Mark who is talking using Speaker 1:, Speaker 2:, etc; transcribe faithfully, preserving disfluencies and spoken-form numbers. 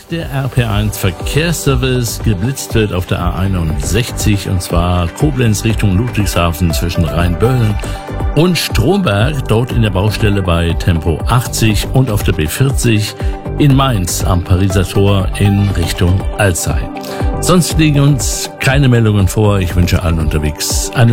Speaker 1: der R P eins Verkehrsservice. Geblitzt wird auf der A einundsechzig und zwar Koblenz Richtung Ludwigshafen zwischen Rheinböllen und Stromberg, dort in der Baustelle bei Tempo achtzig, und auf der B vierzig in Mainz am Pariser Tor in Richtung Alzey. Sonst liegen uns keine Meldungen vor. Ich wünsche allen unterwegs eine